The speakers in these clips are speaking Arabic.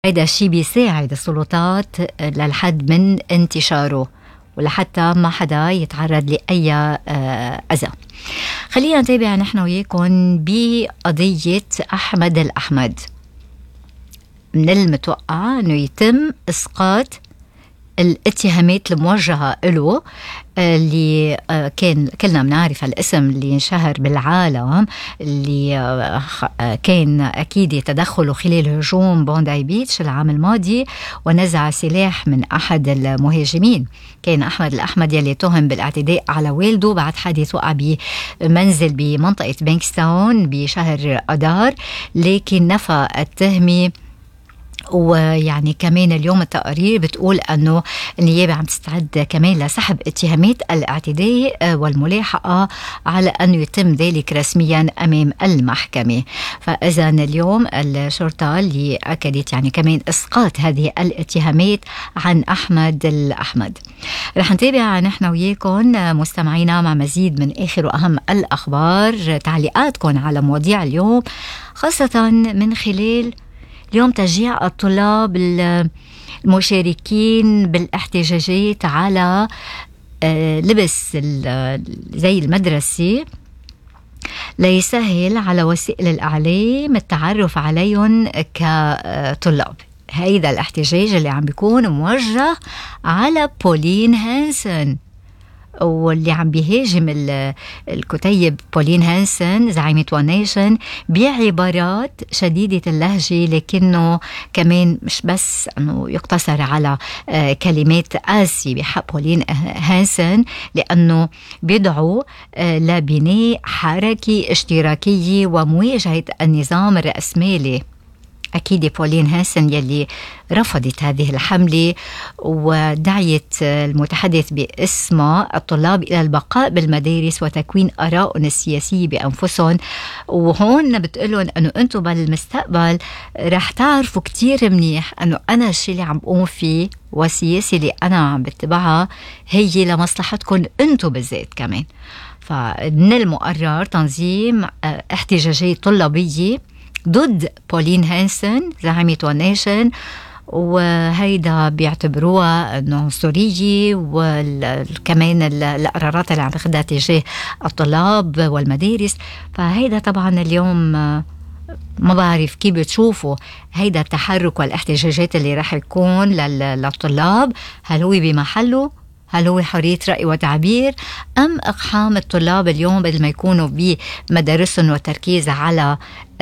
هيدا الشيء بيساعد السلطات للحد من انتشاره ولحتى ما حدا يتعرض لأي أذى. خلينا نتابع نحن وياكم بقضية أحمد الأحمد. من المتوقع أنه يتم إسقاط الاتهامات الموجهة له، اللي كان كلنا بنعرف الاسم اللي انشهر بالعالم، اللي كان أكيد يتدخل خلال هجوم بونداي بيتش العام الماضي ونزع سلاح من أحد المهاجمين. كان أحمد الأحمد يلي تهم بالاعتداء على والده بعد حادث وقع بمنزل بمنطقة بانكستاون بشهر أدار، لكن نفى التهمة. ويعني كمان اليوم التقارير بتقول أنه النيابة عم تستعد كمان لسحب اتهامات الاعتداء والملاحقة على أنه يتم ذلك رسميا أمام المحكمة. فإذا اليوم الشرطة اللي أكدت يعني كمان إسقاط هذه الاتهامات عن أحمد الأحمد. رح نتابع نحن وياكم مستمعينا مع مزيد من آخر وأهم الأخبار، تعليقاتكم على مواضيع اليوم، خاصة من خلال اليوم تشجيع الطلاب المشاركين بالاحتجاجات على لبس زي المدرسي ليسهل على وسائل الإعلام التعرف عليهم كطلاب. هيدا الاحتجاج اللي عم بيكون موجه على بولين هانسن، واللي عم بيهاجم الكتيب بولين هانسن زعيمة وان نيشن بعبارات شديدة اللهجة، لكنه كمان مش بس أنه يقتصر على كلمات قاسية بحق بولين هانسن، لأنه بيدعو لبناء حركة اشتراكية ومواجهة النظام الرأسمالي. أكيد بولين هانسن يلي رفضت هذه الحملة ودعيت المتحدث باسمه الطلاب إلى البقاء بالمدارس وتكوين آرائهم السياسية بأنفسهم. وهون بتقولون أنه أنتم بالمستقبل رح تعرفوا كتير منيح أنه أنا الشيء اللي عم بقوم فيه والسياسة اللي أنا عم بتبعها هي لمصلحتكم أنتم بالذات كمان. فمن المقرر تنظيم احتجاجات طلابية ضد بولين هانسن زعيمة وان نيشن، وهيدا بيعتبروها انه عنصرية، وكمان القرارات اللي عم تاخدها تجاه الطلاب والمدارس. فهيدا طبعا اليوم ما بعرف كيف بتشوفوا هيدا التحرك والاحتجاجات اللي رح يكون للطلاب. هل هو بمحله؟ هل هو حرية رأي وتعبير؟ أم إقحام الطلاب اليوم بدل ما يكونوا بمدارسهم والتركيز على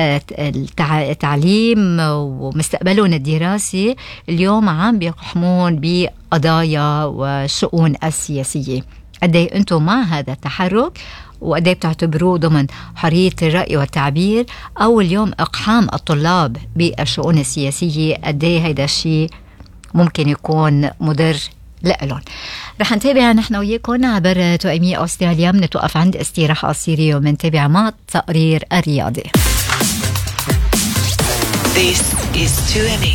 التعليم ومستقبلهم الدراسي، اليوم عم بيقحمون بقضايا والشؤون السياسية؟ قدي أنتم مع هذا التحرك وقدي بتعتبروه ضمن حرية الرأي والتعبير، أو اليوم إقحام الطلاب بالشؤون السياسية قدي هيدا الشيء ممكن يكون مضر لألون؟ رح نتابع نحن وياكم عبر توأمية أستراليا. منتوقف عند استراحة قصيرة ومنتابع مع التقرير الرياضي. This is 2ME.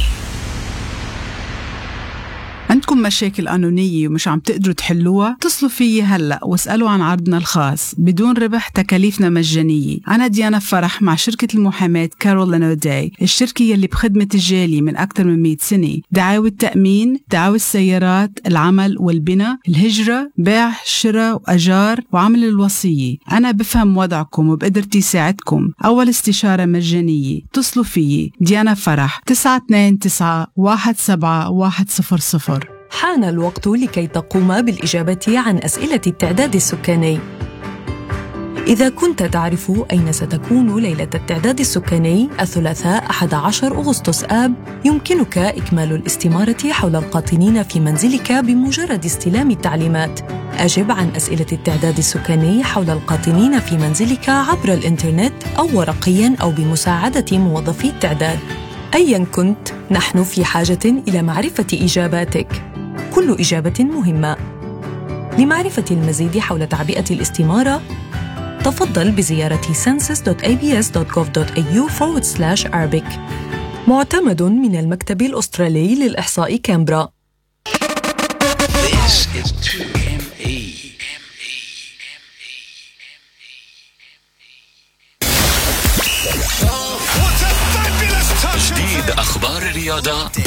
عندكم مشاكل قانونية ومش عم تقدروا تحلوها؟ اتصلوا فيي هلأ واسألوا عن عرضنا الخاص بدون ربح، تكاليفنا مجانية. أنا ديانا فرح مع شركة المحاماة كارول أوداي، الشركة يلي بخدمة الجالية من أكثر من 100 سنة. دعاوى التأمين، دعاوى السيارات، العمل والبناء، الهجرة، بيع، شراء وأجار، وعمل الوصية. أنا بفهم وضعكم وبقدرتي ساعدكم. أول استشارة مجانية. اتصلوا فيي ديانا فرح 929-17100. حان الوقت لكي تقوم بالإجابة عن أسئلة التعداد السكاني. إذا كنت تعرف أين ستكون ليلة التعداد السكاني الثلاثاء 11 أغسطس آب، يمكنك إكمال الاستمارة حول القاطنين في منزلك بمجرد استلام التعليمات. أجب عن أسئلة التعداد السكاني حول القاطنين في منزلك عبر الإنترنت أو ورقياً أو بمساعدة موظفي التعداد. أياً كنت، نحن في حاجة إلى معرفة إجاباتك. كل إجابة مهمة. لمعرفة المزيد حول تعبئة الاستمارة، تفضل بزيارة census.abs.gov.au/Arabic. معتمد من المكتب الأسترالي للإحصاء كامبرا. This is 2ME. What a fabulous touch! جديد أخبار الرياضة